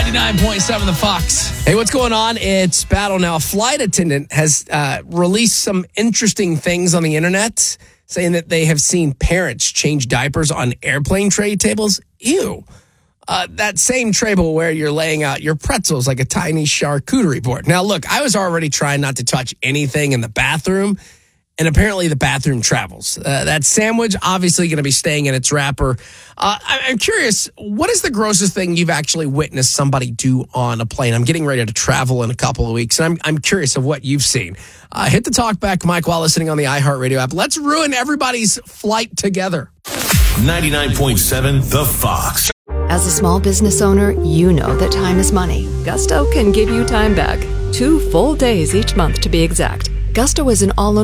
99.7 The Fox. Hey, what's going on? It's Battle now. A flight attendant has released some interesting things on the internet, saying that they have seen parents change diapers on airplane tray tables. Ew. That same table where you're laying out your pretzels like a tiny charcuterie board. Now, look, I was already trying not to touch anything in the bathroom, and apparently the bathroom travels. That sandwich obviously going to be staying in its wrapper. I'm curious, what is the grossest thing you've actually witnessed somebody do on a plane? I'm getting ready to travel in a couple of weeks, and I'm curious of what you've seen. Hit the talk back, Mike, while listening on the iHeartRadio app. Let's ruin everybody's flight together. 99.7 The Fox. As a small business owner, you know that time is money. Gusto can give you time back. 2 full days each month to be exact. Gusto is an all